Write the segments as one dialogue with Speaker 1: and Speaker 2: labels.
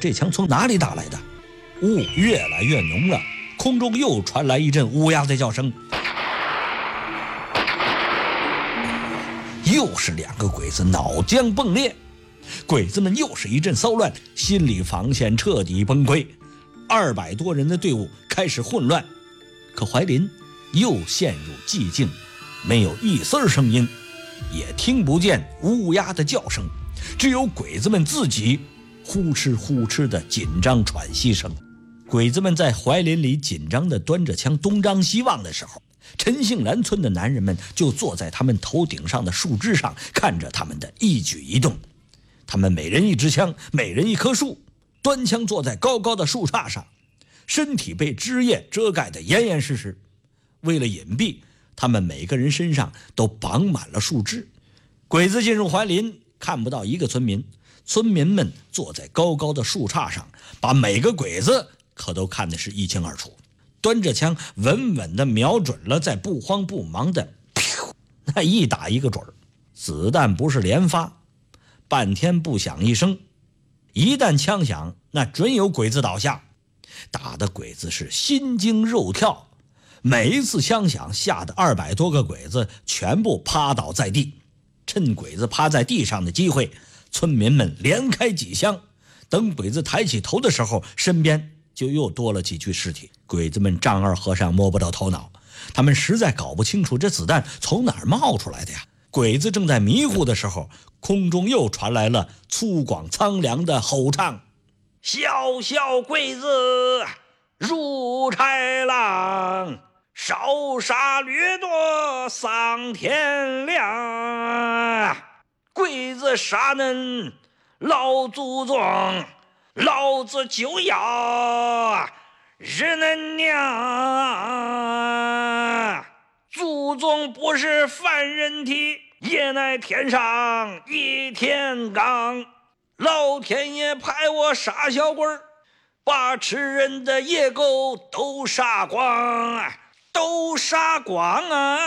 Speaker 1: 这枪从哪里打来的。雾越来越浓了，空中又传来一阵乌鸦的叫声。又是2个鬼子脑浆迸裂，鬼子们又是一阵骚乱，心理防线彻底崩溃，200多人的队伍开始混乱。可怀林又陷入寂静，没有一丝声音，也听不见乌鸦的叫声，只有鬼子们自己呼哧呼哧的紧张喘息声。鬼子们在槐林里紧张地端着枪东张西望的时候，陈杏兰村的男人们就坐在他们头顶上的树枝上，看着他们的一举一动。他们每人一支枪，每人一棵树，端枪坐在高高的树杈上，身体被枝叶遮盖得严严实实。为了隐蔽，他们每个人身上都绑满了树枝。鬼子进入槐林，看不到一个村民，村民们坐在高高的树杈上，把每个鬼子可都看得是一清二楚，端着枪稳稳地瞄准了，在不慌不忙的那一打一个准儿。子弹不是连发，半天不响一声，一旦枪响，那准有鬼子倒下。打的鬼子是心惊肉跳，每一次枪响，吓得200多个鬼子全部趴倒在地。趁鬼子趴在地上的机会，村民们连开几枪，等鬼子抬起头的时候，身边就又多了几具尸体。鬼子们丈二和尚摸不到头脑，他们实在搞不清楚这子弹从哪儿冒出来的呀。鬼子正在迷糊的时候，空中又传来了粗犷苍凉的吼唱：小小鬼子入豺狼，烧杀掠夺丧天良。鬼子杀恁老祖宗，老子就要日恁娘！祖宗不是凡人体，也乃天上一天罡。老天爷派我杀小鬼，把吃人的野狗都杀光，都杀光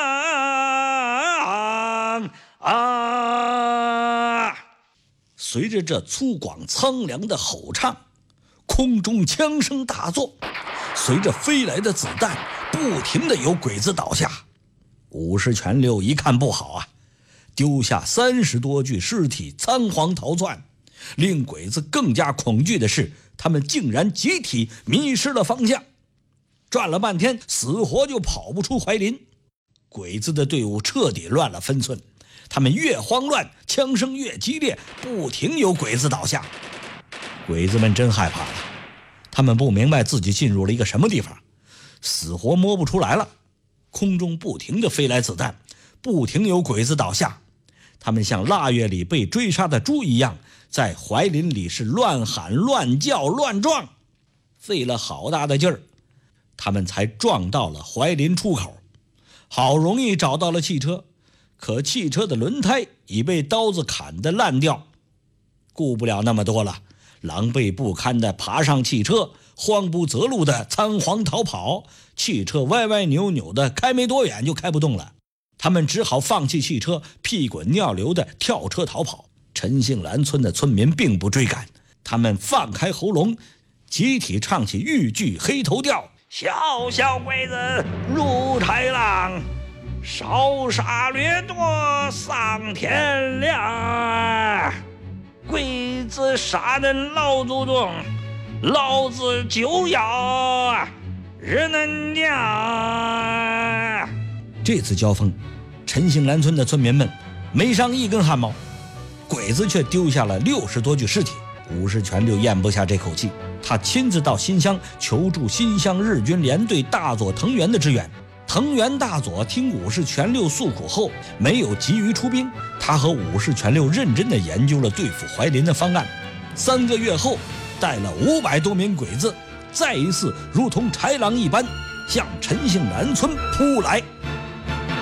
Speaker 1: 啊！随着这粗犷苍凉的吼唱，空中枪声大作，随着飞来的子弹，不停地有鬼子倒下。武士全六一看不好啊，丢下30多具尸体仓皇逃窜。令鬼子更加恐惧的是，他们竟然集体迷失了方向，转了半天死活就跑不出槐林。鬼子的队伍彻底乱了分寸，他们越慌乱，枪声越激烈，不停有鬼子倒下。鬼子们真害怕了，他们不明白自己进入了一个什么地方，死活摸不出来了。空中不停地飞来子弹，不停有鬼子倒下。他们像腊月里被追杀的猪一样，在槐林里是乱喊乱叫乱撞，费了好大的劲儿，他们才撞到了槐林出口。好容易找到了汽车，可汽车的轮胎已被刀子砍得烂掉。顾不了那么多了，狼狈不堪地爬上汽车，慌不择路地仓皇逃跑。汽车歪歪扭扭的，开没多远就开不动了。他们只好放弃汽车，屁滚尿流的跳车逃跑。陈杏兰村的村民并不追赶，他们放开喉咙，集体唱起豫剧黑头调：小小鬼子入豺狼，烧杀掠夺丧天良。鬼子杀人老祖宗，老子就要日恁娘！这次交锋，陈杏兰村的村民们没伤一根汗毛，鬼子却丢下了60多具尸体。武士全就咽不下这口气，他亲自到新乡求助新乡日军联队大佐藤原的支援。藤原大佐听武士全六诉苦后，没有急于出兵，他和武士全六认真地研究了对付槐林的方案。3个月后，带了500多名鬼子，再一次如同豺狼一般向陈杏兰村扑来。